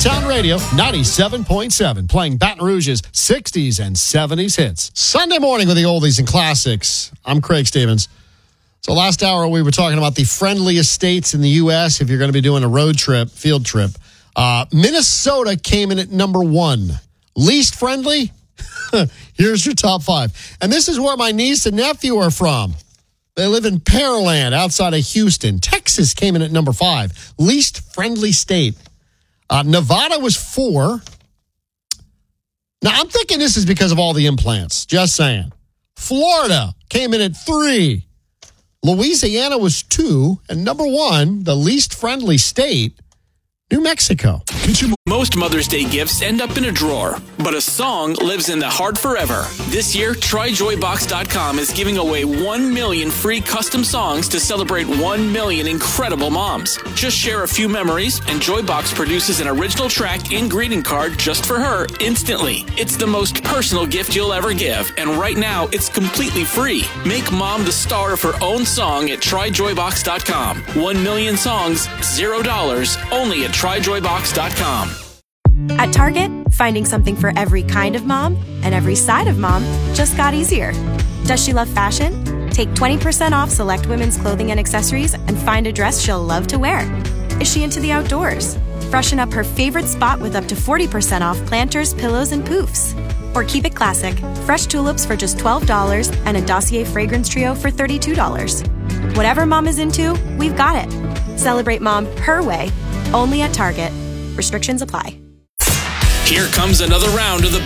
Sound Radio 97.7, playing Baton Rouge's 60s and 70s hits. Sunday morning with the oldies and classics. I'm Craig Stevens. So last hour we were talking about the friendliest states in the U.S. if you're going to be doing a road trip, field trip. Minnesota came in at number 1. Least friendly? Here's your top 5. And this is where my niece and nephew are from. They live in Pearland outside of Houston. Texas came in at number 5. Least friendly state. Nevada was 4. Now, I'm thinking this is because of all the implants. Just saying. Florida came in at 3. Louisiana was 2. And number 1, the least friendly state, New Mexico. Most Mother's Day gifts end up in a drawer, but a song lives in the heart forever. This year, TryJoyBox.com is giving away 1 million free custom songs to celebrate 1 million incredible moms. Just share a few memories, and Joybox produces an original track and greeting card just for her instantly. It's the most personal gift you'll ever give, and right now, it's completely free. Make mom the star of her own song at TryJoyBox.com. 1 million songs, $0, only at TryJoyBox.com. At Target, finding something for every kind of mom and every side of mom just got easier. Does she love fashion? Take 20% off select women's clothing and accessories and find a dress she'll love to wear. Is she into the outdoors? Freshen up her favorite spot with up to 40% off planters, pillows, and poofs. Or keep it classic, fresh tulips for just $12 and a Dossier fragrance trio for $32. Whatever mom is into, we've got it. Celebrate mom her way, only at Target. Restrictions apply. Here comes another round of the